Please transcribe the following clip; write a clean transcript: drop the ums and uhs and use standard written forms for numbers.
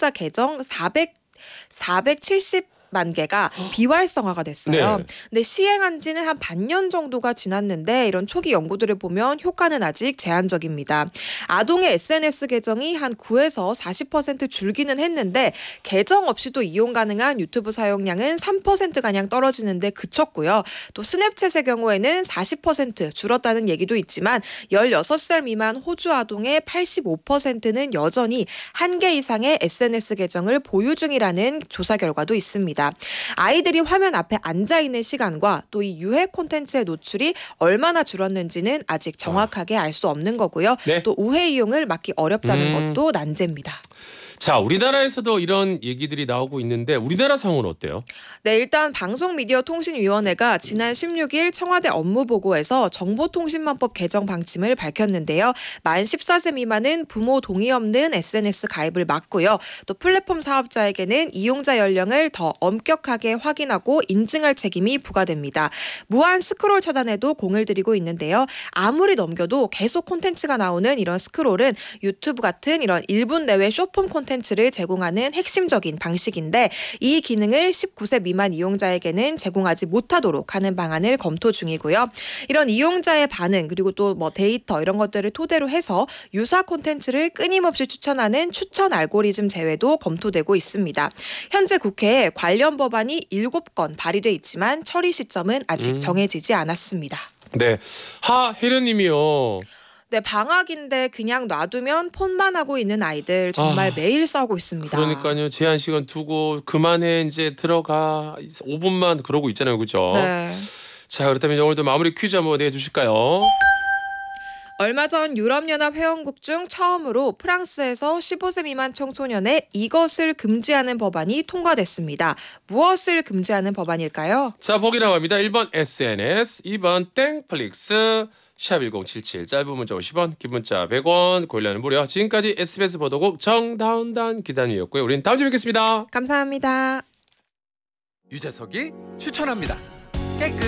이용자 계정 470만 개가 비활성화가 됐어요. 네. 근데 시행한 지는 한 반년 정도가 지났는데 이런 초기 연구들을 보면 효과는 아직 제한적입니다. 아동의 SNS 계정이 한 9에서 40% 줄기는 했는데 계정 없이도 이용 가능한 유튜브 사용량은 3%가량 떨어지는데 그쳤고요. 또 스냅챗의 경우에는 40% 줄었다는 얘기도 있지만 16살 미만 호주 아동의 85%는 여전히 한 개 이상의 SNS 계정을 보유 중이라는 조사 결과도 있습니다. 아이들이 화면 앞에 앉아있는 시간과 또 이 유해 콘텐츠의 노출이 얼마나 줄었는지는 아직 정확하게 알 수 없는 거고요. 네. 또 우회 이용을 막기 어렵다는 것도 난제입니다. 자, 우리나라에서도 이런 얘기들이 나오고 있는데 우리나라 상황은 어때요? 네, 일단 방송미디어통신위원회가 지난 16일 청와대 업무보고에서 정보통신망법 개정 방침을 밝혔는데요. 만 14세 미만은 부모 동의 없는 SNS 가입을 막고요. 또 플랫폼 사업자에게는 이용자 연령을 더 엄격하게 확인하고 인증할 책임이 부과됩니다. 무한 스크롤 차단에도 공을 들이고 있는데요. 아무리 넘겨도 계속 콘텐츠가 나오는 이런 스크롤은 유튜브 같은 이런 1분 내외 쇼폼 콘텐츠를 제공하는 핵심적인 방식인데 이 기능을 19세 미만 이용자에게는 제공하지 못하도록 하는 방안을 검토 중이고요. 이런 이용자의 반응 그리고 또 뭐 데이터 이런 것들을 토대로 해서 유사 콘텐츠를 끊임없이 추천하는 추천 알고리즘 제외도 검토되고 있습니다. 현재 국회에 관련 법안이 7건 발의돼 있지만 처리 시점은 아직 정해지지 않았습니다. 네, 하혜련님이요. 네, 방학인데 그냥 놔두면 폰만 하고 있는 아이들 정말 매일 싸우고 있습니다. 그러니까요. 제한 시간 두고 그만해 이제 들어가 5분만 그러고 있잖아요. 그죠? 네. 자, 그렇다면 오늘도 마무리 퀴즈 한번 내주실까요? 얼마 전 유럽연합 회원국 중 처음으로 프랑스에서 15세 미만 청소년의 이것을 금지하는 법안이 통과됐습니다. 무엇을 금지하는 법안일까요? 자, 보기 나갑니다. 1번 SNS, 2번 땡플릭스, 샵1077 짧은 문자 50원, 긴 문자 100원, 고일라는 무료. 지금까지 SBS 보도국 정다운단 기단이었고요. 우린 다음 주에 뵙겠습니다. 감사합니다. 유재석이 추천합니다.